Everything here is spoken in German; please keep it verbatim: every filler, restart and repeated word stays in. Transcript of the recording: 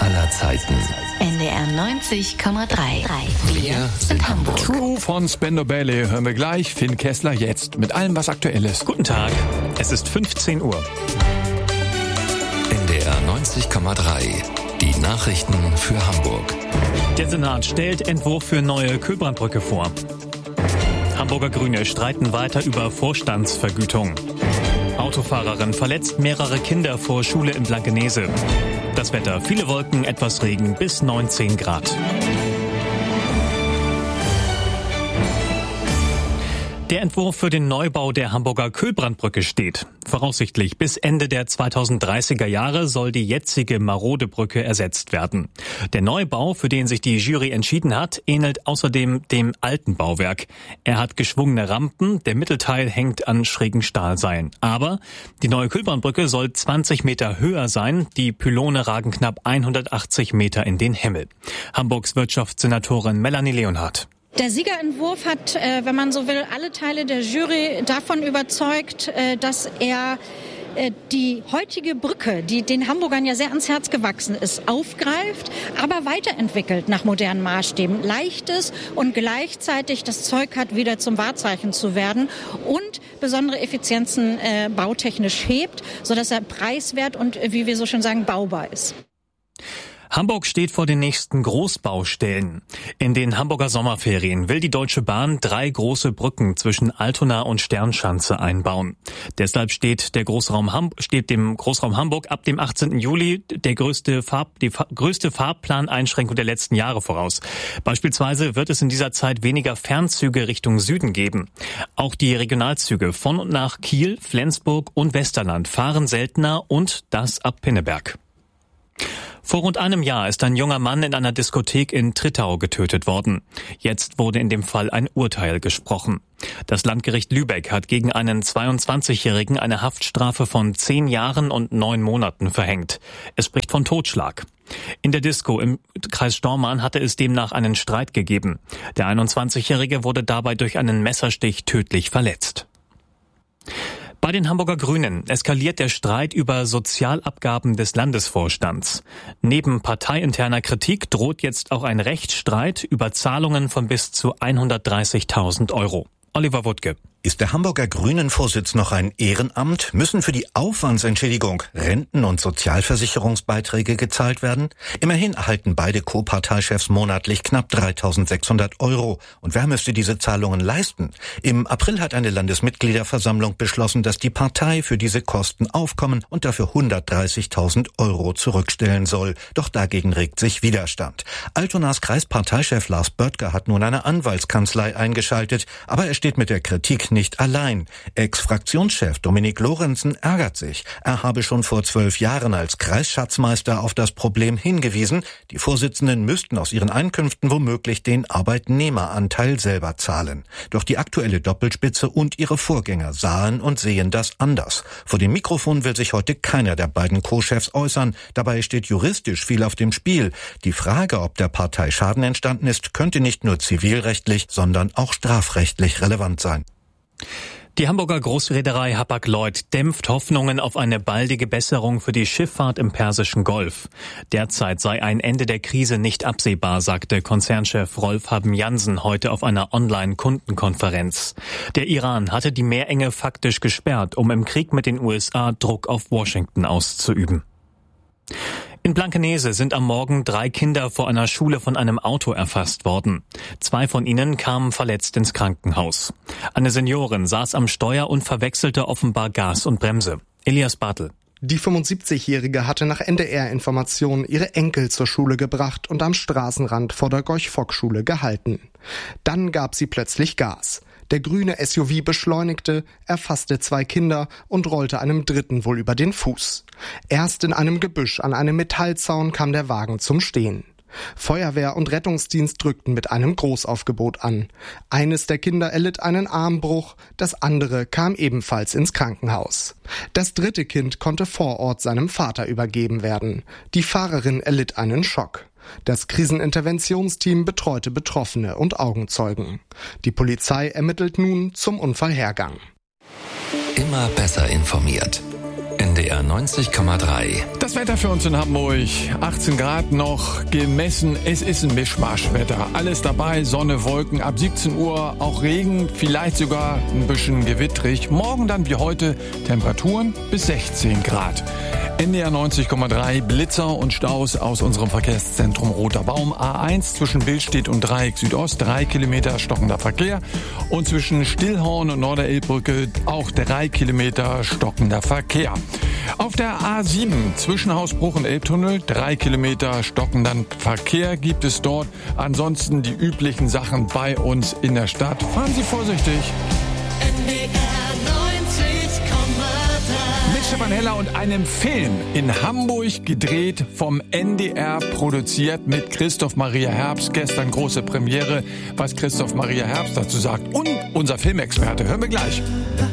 aller Zeiten. N D R neunzig Komma drei. Wir sind Hamburg. True von Spandau Ballet hören wir gleich. Finn Kessler jetzt mit allem, was aktuell ist. Guten Tag, es ist fünfzehn Uhr. N D R neunzig Komma drei. Die Nachrichten für Hamburg. Der Senat stellt Entwurf für neue Köhlbrandbrücke vor. Hamburger Grüne streiten weiter über Vorstandsvergütung. Autofahrerin verletzt mehrere Kinder vor Schule in Blankenese. Das Wetter, viele Wolken, etwas Regen bis neunzehn Grad. Der Entwurf für den Neubau der Hamburger Köhlbrandbrücke steht. Voraussichtlich bis Ende der zweitausenddreißiger Jahre soll die jetzige marode Brücke ersetzt werden. Der Neubau, für den sich die Jury entschieden hat, ähnelt außerdem dem alten Bauwerk. Er hat geschwungene Rampen, der Mittelteil hängt an schrägen Stahlseilen. Aber die neue Köhlbrandbrücke soll zwanzig Meter höher sein, die Pylone ragen knapp hundertachtzig Meter in den Himmel. Hamburgs Wirtschaftssenatorin Melanie Leonhardt. Der Siegerentwurf hat, äh, wenn man so will, alle Teile der Jury davon überzeugt, äh, dass er äh, die heutige Brücke, die den Hamburgern ja sehr ans Herz gewachsen ist, aufgreift, aber weiterentwickelt nach modernen Maßstäben. Leichtes und gleichzeitig das Zeug hat, wieder zum Wahrzeichen zu werden und besondere Effizienzen äh, bautechnisch hebt, sodass er preiswert und, äh, wie wir so schön sagen, baubar ist. Hamburg steht vor den nächsten Großbaustellen. In den Hamburger Sommerferien will die Deutsche Bahn drei große Brücken zwischen Altona und Sternschanze einbauen. Deshalb steht der Großraum Ham- steht dem Großraum Hamburg ab dem achtzehnten Juli der größte Farb- die fa- größte Fahrplaneinschränkung der letzten Jahre voraus. Beispielsweise wird es in dieser Zeit weniger Fernzüge Richtung Süden geben. Auch die Regionalzüge von und nach Kiel, Flensburg und Westerland fahren seltener und das ab Pinneberg. Vor rund einem Jahr ist ein junger Mann in einer Diskothek in Trittau getötet worden. Jetzt wurde in dem Fall ein Urteil gesprochen. Das Landgericht Lübeck hat gegen einen zweiundzwanzigjährigen eine Haftstrafe von zehn Jahren und neun Monaten verhängt. Es spricht von Totschlag. In der Disco im Kreis Stormarn hatte es demnach einen Streit gegeben. Der einundzwanzigjährige wurde dabei durch einen Messerstich tödlich verletzt. Bei den Hamburger Grünen eskaliert der Streit über Sozialabgaben des Landesvorstands. Neben parteiinterner Kritik droht jetzt auch ein Rechtsstreit über Zahlungen von bis zu hundertdreißigtausend Euro. Oliver Wuttke. Ist der Hamburger Grünen-Vorsitz noch ein Ehrenamt? Müssen für die Aufwandsentschädigung Renten- und Sozialversicherungsbeiträge gezahlt werden? Immerhin erhalten beide Co-Parteichefs monatlich knapp dreitausendsechshundert Euro. Und wer müsste diese Zahlungen leisten? Im April hat eine Landesmitgliederversammlung beschlossen, dass die Partei für diese Kosten aufkommen und dafür hundertdreißigtausend Euro zurückstellen soll. Doch dagegen regt sich Widerstand. Altonas Kreisparteichef Lars Böttger hat nun eine Anwaltskanzlei eingeschaltet, aber er steht mit der Kritik nicht allein. Ex-Fraktionschef Dominik Lorenzen ärgert sich. Er habe schon vor zwölf Jahren als Kreisschatzmeister auf das Problem hingewiesen. Die Vorsitzenden müssten aus ihren Einkünften womöglich den Arbeitnehmeranteil selber zahlen. Doch die aktuelle Doppelspitze und ihre Vorgänger sahen und sehen das anders. Vor dem Mikrofon will sich heute keiner der beiden Co-Chefs äußern. Dabei steht juristisch viel auf dem Spiel. Die Frage, ob der Partei Schaden entstanden ist, könnte nicht nur zivilrechtlich, sondern auch strafrechtlich relevant sein. Die Hamburger Großreederei Hapag-Lloyd dämpft Hoffnungen auf eine baldige Besserung für die Schifffahrt im Persischen Golf. Derzeit sei ein Ende der Krise nicht absehbar, sagte Konzernchef Rolf Haben-Jansen heute auf einer Online-Kundenkonferenz. Der Iran hatte die Meerenge faktisch gesperrt, um im Krieg mit den U S A Druck auf Washington auszuüben. In Blankenese sind am Morgen drei Kinder vor einer Schule von einem Auto erfasst worden. Zwei von ihnen kamen verletzt ins Krankenhaus. Eine Seniorin saß am Steuer und verwechselte offenbar Gas und Bremse. Elias Bartel. Die fünfundsiebzigjährige hatte nach N D R-Informationen ihre Enkel zur Schule gebracht und am Straßenrand vor der Gorch-Fock-Schule gehalten. Dann gab sie plötzlich Gas. Der grüne S U V beschleunigte, erfasste zwei Kinder und rollte einem dritten wohl über den Fuß. Erst in einem Gebüsch an einem Metallzaun kam der Wagen zum Stehen. Feuerwehr und Rettungsdienst drückten mit einem Großaufgebot an. Eines der Kinder erlitt einen Armbruch, das andere kam ebenfalls ins Krankenhaus. Das dritte Kind konnte vor Ort seinem Vater übergeben werden. Die Fahrerin erlitt einen Schock. Das Kriseninterventionsteam betreute Betroffene und Augenzeugen. Die Polizei ermittelt nun zum Unfallhergang. Immer besser informiert. N D R neunzig Komma drei. Das Wetter für uns in Hamburg, achtzehn Grad noch gemessen. Es ist ein Mischmaschwetter. Alles dabei, Sonne, Wolken, ab siebzehn Uhr auch Regen, vielleicht sogar ein bisschen gewittrig. Morgen dann wie heute Temperaturen bis sechzehn Grad. N D R neunzig Komma drei, Blitzer und Staus aus unserem Verkehrszentrum Roter Baum. A eins zwischen Billstedt und Dreieck Südost, drei Kilometer stockender Verkehr. Und zwischen Stillhorn und Norderelbbrücke auch drei Kilometer stockender Verkehr. Auf der A sieben zwischen Hausbruch und Elbtunnel, drei Kilometer stockenden Verkehr gibt es dort. Ansonsten die üblichen Sachen bei uns in der Stadt. Fahren Sie vorsichtig. N D R neunzig Komma drei. Mit Stefan Heller und einem Film in Hamburg gedreht, vom N D R produziert mit Christoph Maria Herbst. Gestern große Premiere, was Christoph Maria Herbst dazu sagt. Und unser Filmexperte. Hören wir gleich.